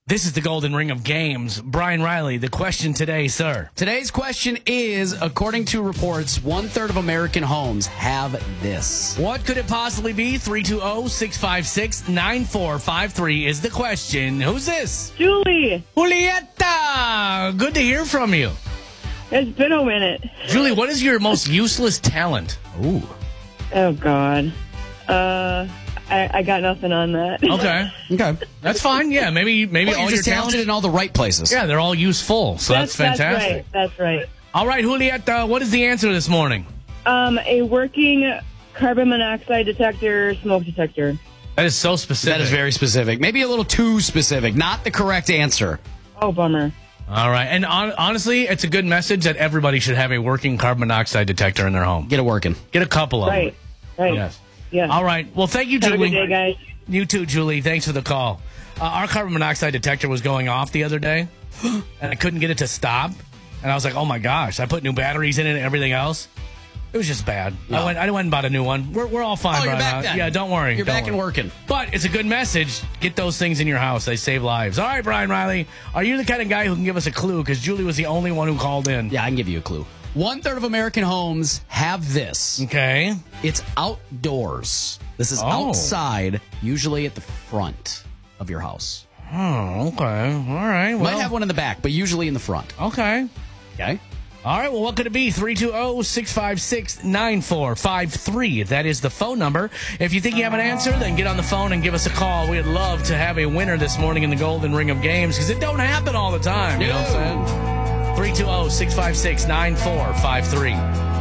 This is the Golden Ring of Games. Brian Riley, the question today, sir. Today's question is, according to reports, 1/3 of American homes have this. What could it possibly be? 320-656-9453 is the question. Who's this? Julie, Julieta! Good to hear from you. it's been a minute. Julie, what is your most useless talent? Ooh. Oh, God. I got nothing on that. Okay. Okay. That's fine. Yeah, maybe Well, all you're your just talented talents. in all the right places. Yeah, they're all useful. So that's fantastic. That's right. All right, Julieta, what is the answer this morning? A working carbon monoxide detector, smoke detector. That is so specific. That is very specific. Maybe a little too specific. Not the correct answer. Oh, bummer. All right. And honestly, it's a good message that everybody should have a working carbon monoxide detector in their home. Get it working. Get a couple of Right. them. Right. Yes. Yeah. All right. Well, thank you, Have a Julie. good day, guys. You too, Julie. Thanks for the call. Our carbon monoxide detector was going off the other day, and I couldn't get it to stop. And I was like, oh, my gosh. I put new batteries in it and everything else. It was just bad. Yeah. I went and bought a new one. We're all fine Oh, you're right back now. then. Yeah, don't worry. You're Don't back and worry. working. But it's a good message. Get those things in your house. They save lives. All right, Brian Riley. Are you the kind of guy who can give us a clue? Because Julie was the only one who called in. Yeah, I can give you a clue. 1/3 of American homes have this. Okay. It's outdoors. This is Oh. outside, usually at the front of your house. Oh, okay. All right. Well, Might have one in the back, but usually in the front. okay. Okay? All right, well, what could it be? 320-656-9453. That is the phone number. If you think you have an answer, then get on the phone and give us a call. We'd love to have a winner this morning in the Golden Ring of Games because it don't happen all the time. You know what I'm saying? 320-656-9453.